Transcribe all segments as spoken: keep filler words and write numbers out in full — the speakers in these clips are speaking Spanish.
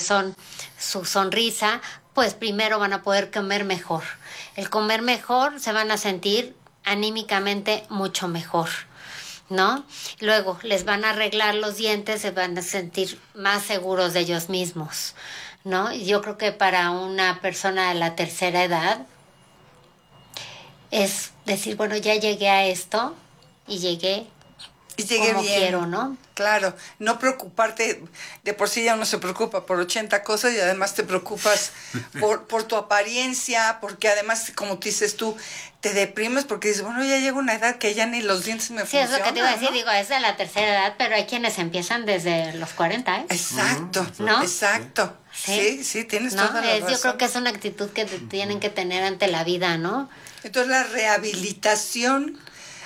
son su sonrisa, pues primero van a poder comer mejor. El comer mejor se van a sentir anímicamente mucho mejor, ¿no? Luego les van a arreglar los dientes, se van a sentir más seguros de ellos mismos, ¿no? Y yo creo que para una persona de la tercera edad es decir, bueno, ya llegué a esto y llegué, y llegué como bien. quiero, ¿no? Claro, no preocuparte, de por sí ya uno se preocupa por ochenta cosas y además te preocupas por, por tu apariencia, porque además, como tú dices tú, te deprimes porque dices, bueno, ya llega una edad que ya ni los dientes me Sí, funcionan. es lo que te iba a decir, ¿no? digo, es de la tercera edad, pero hay quienes empiezan desde los cuarenta, ¿eh? Exacto, ¿no? exacto. Sí, sí, sí tienes ¿no? toda la Es, razón. yo creo que es una actitud que te tienen que tener ante la vida, ¿no? Entonces la rehabilitación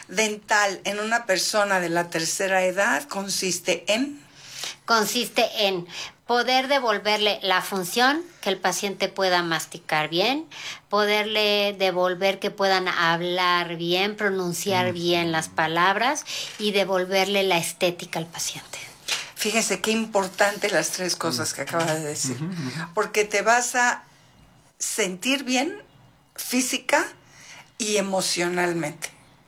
dental en una persona de la tercera edad consiste en... Consiste en poder devolverle la función, que el paciente pueda masticar bien, poderle devolver que puedan hablar bien, pronunciar bien las palabras y devolverle la estética al paciente. Fíjese qué importante las tres cosas que acaba de decir, porque te vas a sentir bien física y emocionalmente.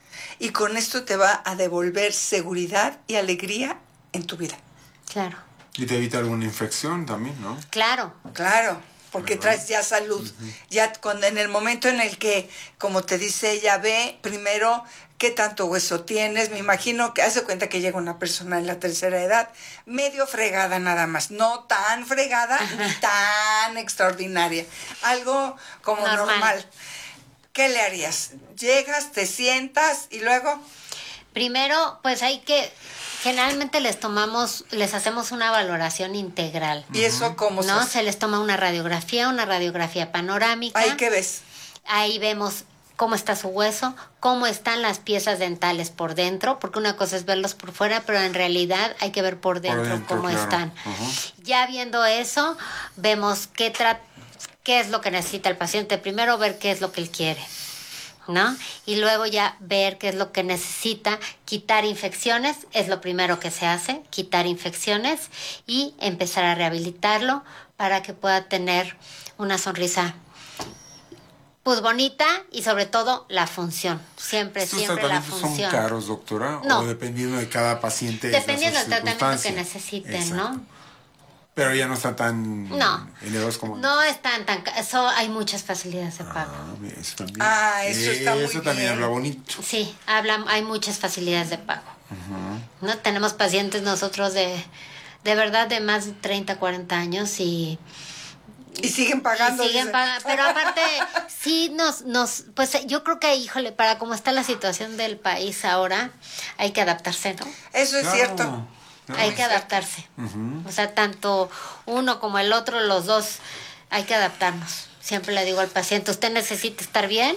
Y con esto te va a devolver seguridad y alegría en tu vida. Claro. Y te evita alguna infección también, ¿no? Claro. Claro, porque ¿verdad? traes ya salud. Uh-huh. Ya cuando en el momento en el que, como te dice ella, ve primero qué tanto hueso tienes. Me imagino que hace cuenta que llega una persona en la tercera edad medio fregada nada más, no tan fregada ni tan extraordinaria, algo como normal. normal. ¿Qué le harías? Llegas, te sientas y luego... Primero, pues hay que... Generalmente les tomamos, les hacemos una valoración integral. ¿Y eso cómo se ¿no? hace? Se les toma una radiografía, una radiografía panorámica. ¿Ahí qué ves? Ahí vemos cómo está su hueso, cómo están las piezas dentales por dentro, porque una cosa es verlos por fuera, pero en realidad hay que ver por dentro, por dentro cómo claro. están. Uh-huh. Ya viendo eso, vemos qué tra- qué es lo que necesita el paciente. Primero ver qué es lo que él quiere, ¿no? Y luego ya ver qué es lo que necesita. Quitar infecciones es lo primero que se hace, quitar infecciones y empezar a rehabilitarlo para que pueda tener una sonrisa pues bonita y sobre todo la función. Siempre, ¿Estos siempre la tratamientos función. son caros, doctora? No. ¿O dependiendo de cada paciente? Dependiendo de del tratamiento que necesiten, Exacto. ¿no? Pero ya no están tan no. elevados como... No están tan... Eso hay muchas facilidades de pago. Ah, eso también. Ah, eso está muy Eso también bien. habla bonito. Sí, habla, hay muchas facilidades de pago. Uh-huh. ¿No? Tenemos pacientes nosotros de, de verdad de más de treinta, cuarenta años y... Y siguen pagando. Y siguen pagando, pero aparte, sí nos, nos, pues yo creo que, híjole, para cómo está la situación del país ahora, hay que adaptarse, ¿no? Eso es Claro. cierto. No, hay que adaptarse. Uh-huh. O sea, tanto uno como el otro, los dos, hay que adaptarnos. Siempre le digo al paciente, usted necesita estar bien,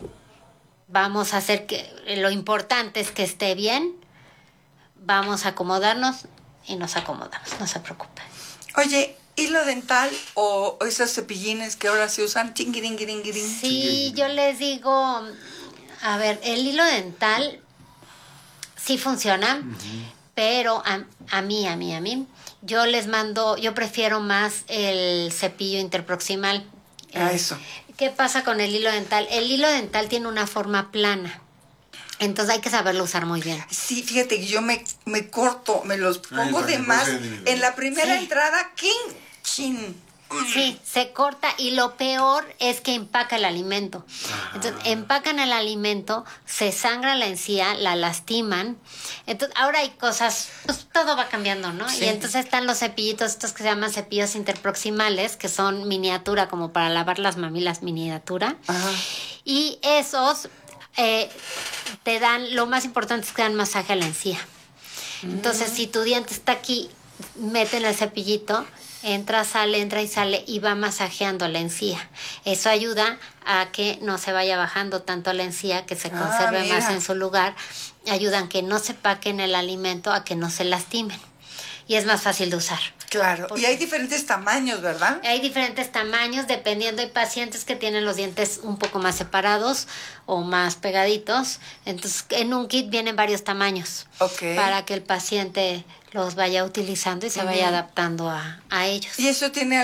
vamos a hacer que, lo importante es que esté bien, vamos a acomodarnos y nos acomodamos, no se preocupe. Oye, hilo dental o esos cepillines que ahora se usan, chinguiringuiringuirin. Sí, yo les digo, a ver, el hilo dental sí funciona, uh-huh. pero a, a mí, a mí, a mí, yo les mando, yo prefiero más el cepillo interproximal. Ah, eh, eso. ¿Qué pasa con el hilo dental? El hilo dental tiene una forma plana. Entonces hay que saberlo usar muy bien. Sí, fíjate que yo me, me corto, me los pongo Ay, de más. En la primera sí. entrada, ¡king! ¡Chin! Sí, se corta y lo peor es que empaca el alimento. Ajá. Entonces, empacan el alimento, se sangra la encía, la lastiman. Entonces, ahora hay cosas, pues todo va cambiando, ¿no? Sí. Y entonces están los cepillitos, estos que se llaman cepillos interproximales, que son miniatura, como para lavar las mamilas, miniatura. Ajá. Y esos eh, te dan, lo más importante es que dan masaje a la encía. Entonces, mm. si tu diente está aquí, meten el cepillito, entra, sale, entra y sale y va masajeando la encía. Eso ayuda a que no se vaya bajando tanto la encía, que se conserve ah, más en su lugar. Ayudan a que no se paquen el alimento, a que no se lastimen. Y es más fácil de usar. Claro, y hay diferentes tamaños, ¿verdad? Hay diferentes tamaños, dependiendo. Hay pacientes que tienen los dientes un poco más separados o más pegaditos. Entonces, en un kit vienen varios tamaños. Okay. Para que el paciente los vaya utilizando y se uh-huh. vaya adaptando a, a ellos. ¿Y eso tiene